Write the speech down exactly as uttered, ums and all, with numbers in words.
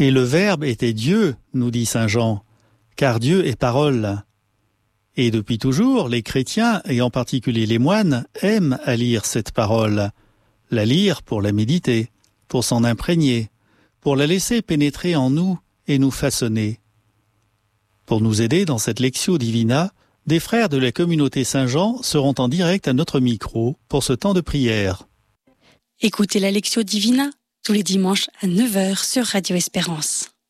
Et le Verbe était Dieu, nous dit saint Jean, car Dieu est parole. Et depuis toujours, les chrétiens, et en particulier les moines, aiment à lire cette parole, la lire pour la méditer, pour s'en imprégner, pour la laisser pénétrer en nous et nous façonner. Pour nous aider dans cette Lectio Divina, des frères de la communauté Saint-Jean seront en direct à notre micro pour ce temps de prière. Écoutez la Lectio Divina tous les dimanches à neuf heures sur Radio Espérance.